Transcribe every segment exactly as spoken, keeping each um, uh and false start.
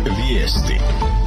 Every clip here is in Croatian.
Vijesti.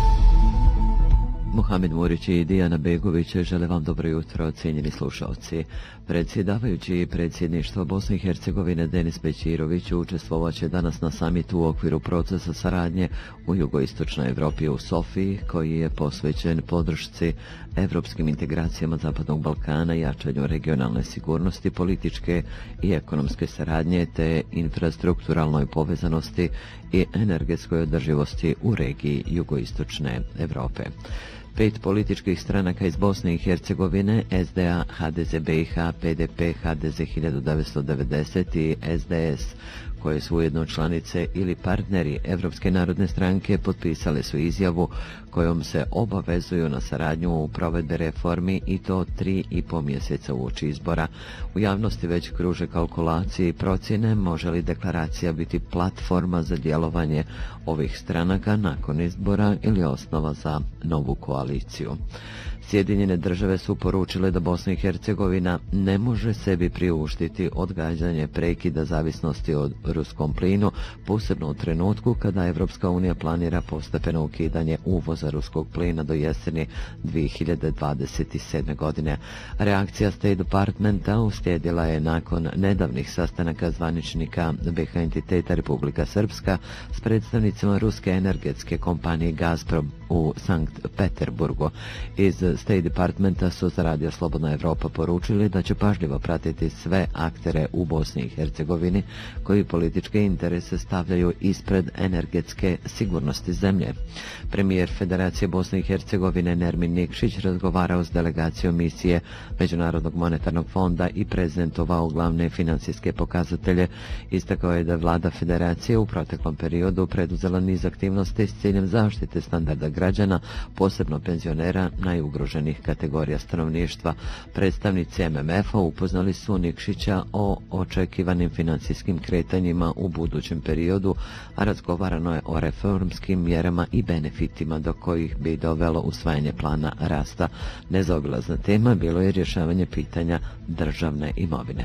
Muhamed Murić i Dijana Begović žele vam dobro jutro, cijenjeni slušalci. Predsjedavajući predsjedništvo Bosne i Hercegovine Denis Bećirović učestvovat će danas na samitu u okviru procesa saradnje u jugoistočnoj Evropi u Sofiji, koji je posvećen podršci evropskim integracijama Zapadnog Balkana, jačanju regionalne sigurnosti, političke i ekonomske saradnje te infrastrukturalnoj povezanosti i energetskoj održivosti u regiji jugoistočne Evrope. Pet političkih stranaka iz Bosne i Hercegovine, S D A, H D Z B i H, P D P, H D Z hiljadu devetsto devedeset i S D S, koje su ujedno članice ili partneri Evropske narodne stranke, potpisale su izjavu kojom se obavezuju na saradnju u provedbe reformi, i to tri i po mjeseca uoči izbora. U javnosti već kruže kalkulacije i procjene može li deklaracija biti platforma za djelovanje ovih stranaka nakon izbora ili osnova za novu koaliciju. Sjedinjene države su poručile da Bosna i Hercegovina ne može sebi priuštiti odgađanje prekida zavisnosti od ruskom plinu, posebno u trenutku kada Evropska unija planira postepeno ukidanje uvoza ruskog plina do jeseni dvije hiljade dvadeset sedme. godine. Reakcija State Departmenta uslijedila je nakon nedavnih sastanaka zvaničnika B H entiteta Republika Srpska s predstavnicima ruske energetske kompanije Gazprom u Sankt Peterburgu. Iz State Departmenta su za Radio Slobodna Evropa poručili da će pažljivo pratiti sve aktere u Bosni i Hercegovini koji političke interese stavljaju ispred energetske sigurnosti zemlje. Premijer Federacije Bosne i Hercegovine Nermin Nikšić razgovarao s delegacijom misije Međunarodnog monetarnog fonda i prezentovao glavne financijske pokazatelje. Istakao je da vlada Federacije u proteklom periodu preduzela niz aktivnosti s ciljem zaštite standarda građana, posebno penzionera, najugroženih kategorija stanovništva. Predstavnici M M F-a upoznali su Nikšića o očekivanim financijskim kretanjima u budućem periodu, a razgovarano je o reformskim mjerama i benefitima do kojih bi dovelo usvajanje plana rasta. Nezaobilazna tema bilo je rješavanje pitanja državne imovine.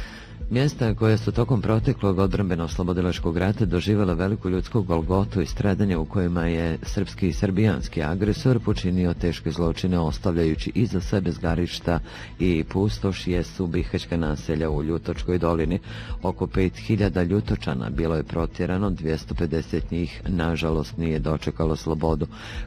Mjesta koja su tokom proteklog odbrambeno-oslobodilačkog rata doživjela veliku ljudsku golgotu i stradanje u kojima je srpski i srbijanski agresor počinio teške zločine ostavljajući iza sebe zgarišta i pustoš, jesu bihaćka naselja u Ljutočkoj dolini. Oko pet hiljada Ljutočana bilo je protjerano, dvjesto pedeset njih nažalost nije dočekalo slobodu.